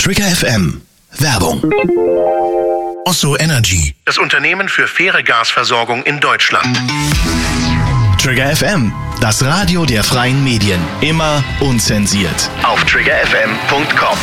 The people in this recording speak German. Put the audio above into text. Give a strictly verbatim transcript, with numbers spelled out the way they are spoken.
Trigger F M. Werbung. Osso Energy, das Unternehmen für faire Gasversorgung in Deutschland. Trigger F M, das Radio der freien Medien. Immer unzensiert. Auf trigger f m punkt com.